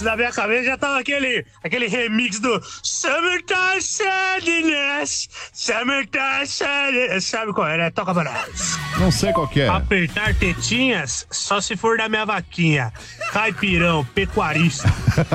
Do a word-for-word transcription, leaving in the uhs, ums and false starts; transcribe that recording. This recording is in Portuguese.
Putz, na minha cabeça já tava aquele, aquele remix do Summertime Sadness, Summertime Sadness. Sabe qual é, né? Toca pra nós. Não sei qual que é. Apertar tetinhas só se for da minha vaquinha. Caipirão, pecuarista.